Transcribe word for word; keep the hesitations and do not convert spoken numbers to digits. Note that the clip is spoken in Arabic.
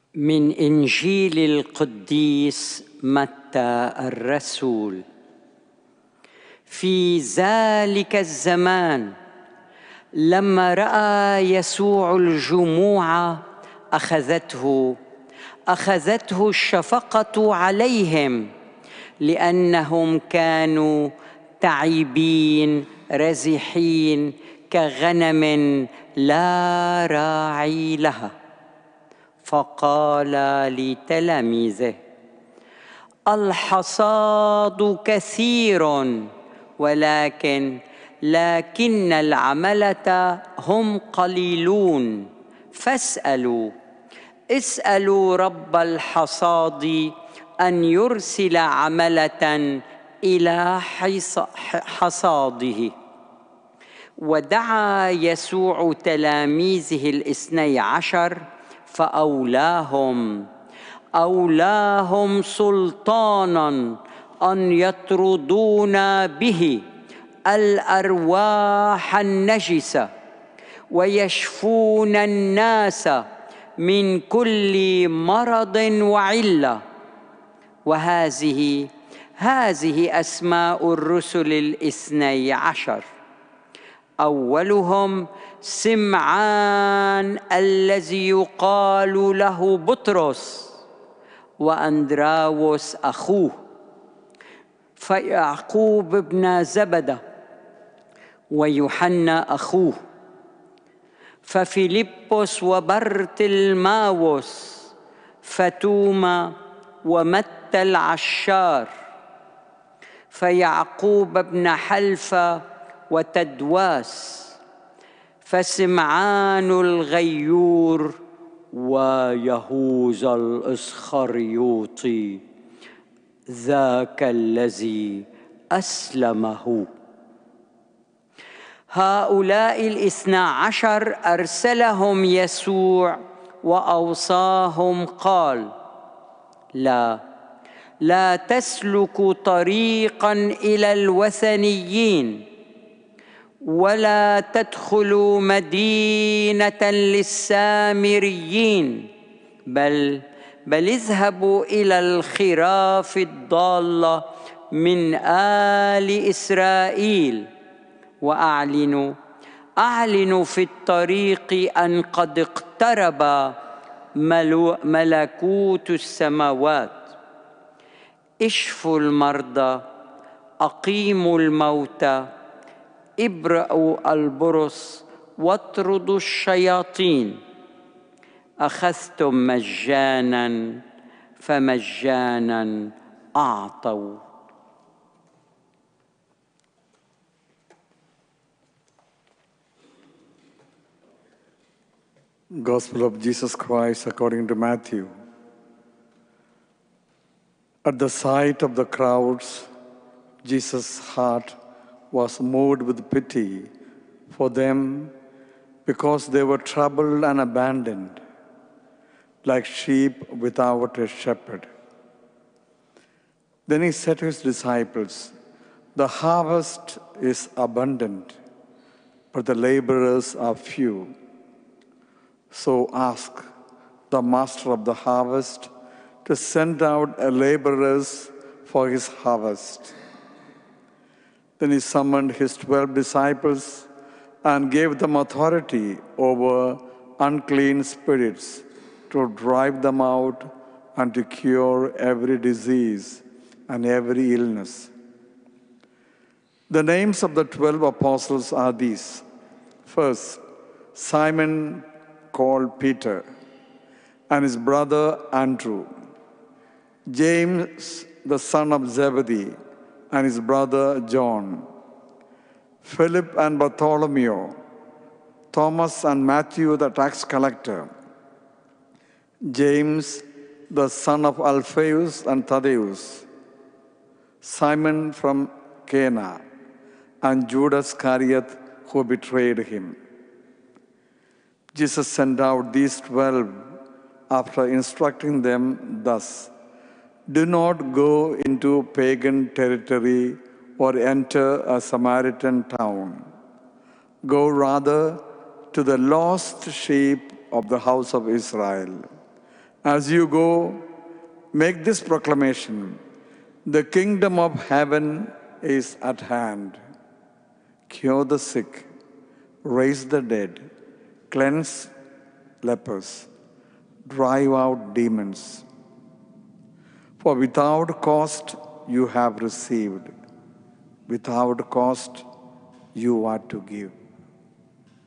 من إنجيل القديس متى الرسول. في ذلك الزمان لما رأى يسوع الجموع أخذته أخذته الشفقة عليهم، لأنهم كانوا تعبين رزحين كغنم لا راعي لها. فقال لتلاميذه: الحصاد كثير ولكن لكن العملة هم قليلون، فاسألوا اسألوا رب الحصاد أن يرسل عملة إلى حصاده. ودعا يسوع تلاميذه الاثني عشر فأولاهم أولاهم سلطانا أن يطردون به الأرواح النجسة ويشفون الناس من كل مرض وعلة. وهذه هذه أسماء الرسل الاثني عشر: أولهم سمعان الذي يقال له بطرس، وأندراوس أخوه، فيعقوب بن زبدة، ويوحنا أخوه، ففيلبس وبرتلماوس، فتوما ومتى العشار، فيعقوب بن حلفة وتدواس، فسمعان الغيور، ويهوذا الإسخريوطي ذاك الذي أسلمه. هؤلاء الاثنى عشر أرسلهم يسوع وأوصاهم قال: لا لا تسلكوا طريقا إلى الوثنيين، ولا تدخلوا مدينة للسامريين، بل بل اذهبوا إلى الخراف الضالة من آل إسرائيل، وأعلنوا أعلنوا في الطريق أن قد اقترب ملكوت السماوات. اشفوا المرضى، أقيموا الموتى، ابرأوا البرص، واطردوا الشياطين. أخذتم مجانا فمجانا أعطوا. Gospel of Jesus Christ according to Matthew. At the sight of the crowds, Jesus' heart was moved with pity for them, because they were troubled and abandoned, like sheep without a shepherd. Then he said to his disciples, "The harvest is abundant, but the laborers are few. So ask the master of the harvest to send out laborers for his harvest." Then he summoned his twelve disciples and gave them authority over unclean spirits to drive them out and to cure every disease and every illness. The names of the twelve apostles are these: first, Simon called Peter, and his brother Andrew; James the son of Zebedee, and his brother John; Philip and Bartholomew; Thomas and Matthew the tax collector; James the son of Alphaeus and Thaddeus; Simon from Cana, and Judas Iscariot, who betrayed him. Jesus sent out these twelve after instructing them thus: "Do not go into pagan territory or enter a Samaritan town. Go rather to the lost sheep of the house of Israel. As you go, make this proclamation: the kingdom of heaven is at hand. Cure the sick, raise the dead, cleanse lepers, drive out demons. For without cost you have received, without cost you are to give.